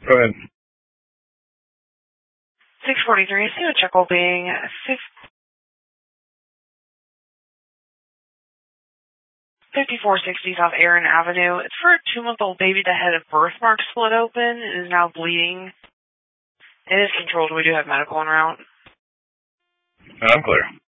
Go ahead. 643, see a check will being 5460 South Aaron Avenue. It's for a 2-month-old baby that had a birthmark split open and is now bleeding. It is controlled. We do have medical en route. I'm clear.